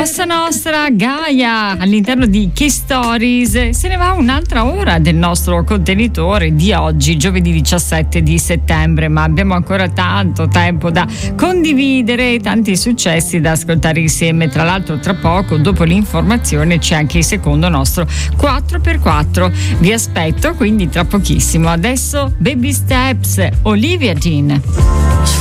Cosa Nostra, Gaia, all'interno di Key Stories. Se ne va un'altra ora del nostro contenitore di oggi, giovedì 17 di settembre, ma abbiamo ancora tanto tempo da condividere, tanti successi da ascoltare insieme. Tra l'altro tra poco, dopo l'informazione, c'è anche il secondo nostro 4x4. Vi aspetto quindi tra pochissimo. Adesso Baby Steps, Olivia Dean.